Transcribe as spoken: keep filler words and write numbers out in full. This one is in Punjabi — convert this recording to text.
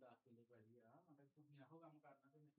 ਦਸ ਕਿੱਲੇ ਪੈਲੀ ਆ, ਮਤਲਬ ਤੁਸੀਂ ਇਹੋ ਕੰਮ ਕਰਨਾ ਤੇ